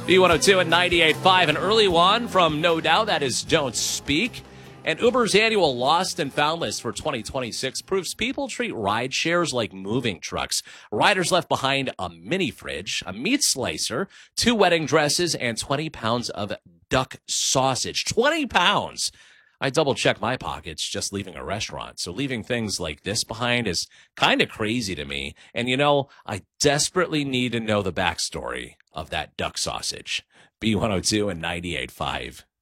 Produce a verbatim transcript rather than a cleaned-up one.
B one oh two and ninety-eight point five, an early one from No Doubt, that is Don't Speak. And Uber's annual Lost and Found list for twenty twenty-six proves people treat ride shares like moving trucks. Riders left behind a mini fridge, a meat slicer, two wedding dresses, and twenty pounds of duck sausage. twenty pounds! I double-check my pockets just leaving a restaurant, so leaving things like this behind is kind of crazy to me. And, you know, I desperately need to know the backstory of that duck sausage. B one oh two and ninety-eight point five.